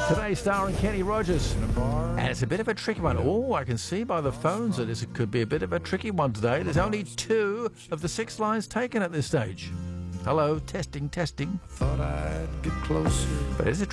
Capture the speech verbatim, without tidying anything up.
Today starring Kenny Rogers. And it's a bit of a tricky one. Oh, I can see by the phones that it could be a bit of a tricky one today. There's only two of the six lines taken at this stage. Hello, testing, testing. Thought I'd get closer. But it's a